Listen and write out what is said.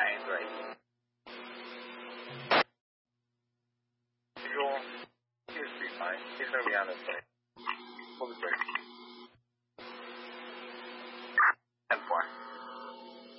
Android. He's going to be fine. He's going to be on his way. Hold the brake.